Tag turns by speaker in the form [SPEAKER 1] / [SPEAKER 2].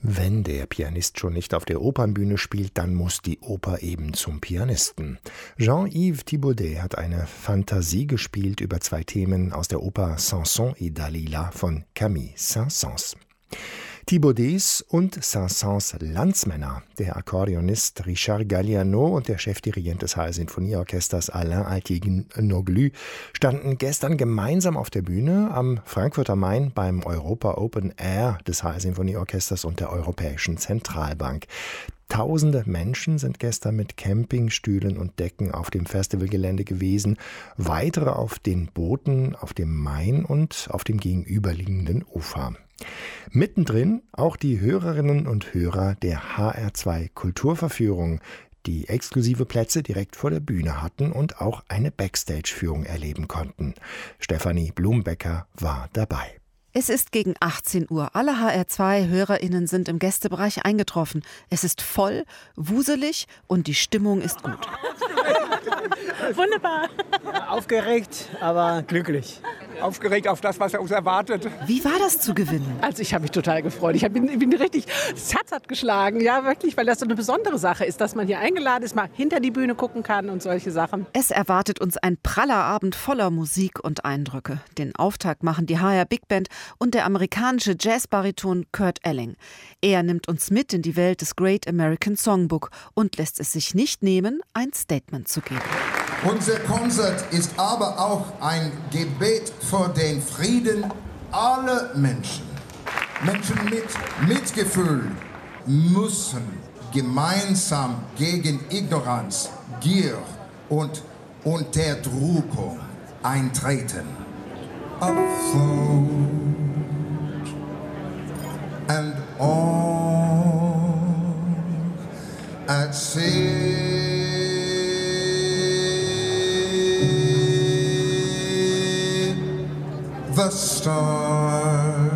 [SPEAKER 1] Wenn der Pianist schon nicht auf der Opernbühne spielt, dann muss die Oper eben zum Pianisten. Jean-Yves Thibaudet hat eine Fantasie gespielt über zwei Themen aus der Oper Samson et Dalila von Camille Saint-Saëns. Thibaudets und Saint-Saëns Landsmänner, der Akkordeonist Richard Galliano und der Chefdirigent des HR Sinfonieorchesters Alain Altigny-Noglu, standen gestern gemeinsam auf der Bühne am Frankfurter Main beim Europa Open Air des HR Sinfonieorchesters und der Europäischen Zentralbank. Tausende Menschen sind gestern mit Campingstühlen und Decken auf dem Festivalgelände gewesen, weitere auf den Booten auf dem Main und auf dem gegenüberliegenden Ufer. Mittendrin auch die Hörerinnen und Hörer der HR2 Kulturverführung, die exklusive Plätze direkt vor der Bühne hatten und auch eine Backstage-Führung erleben konnten. Stefanie Blumbecker war dabei.
[SPEAKER 2] Es ist gegen 18 Uhr. Alle HR2-HörerInnen sind im Gästebereich eingetroffen. Es ist voll, wuselig und die Stimmung ist gut.
[SPEAKER 3] Wunderbar. Aufgeregt, aber glücklich.
[SPEAKER 4] Aufgeregt auf das, was er uns erwartet.
[SPEAKER 2] Wie war das zu gewinnen?
[SPEAKER 3] Also ich habe mich total gefreut. Ich bin richtig, das Herz hat geschlagen. Ja, wirklich, weil das so eine besondere Sache ist, dass man hier eingeladen ist, mal hinter die Bühne gucken kann und solche Sachen.
[SPEAKER 2] Es erwartet uns ein praller Abend voller Musik und Eindrücke. Den Auftakt machen die HR Big Band und der amerikanische Jazzbariton Kurt Elling. Er nimmt uns mit in die Welt des Great American Songbook und lässt es sich nicht nehmen, ein Statement zu geben.
[SPEAKER 5] Unser Konzert ist aber auch ein Gebet für den Frieden aller Menschen. Menschen mit Mitgefühl müssen gemeinsam gegen Ignoranz, Gier und Unterdrückung eintreten. A vote and all at sea. The stars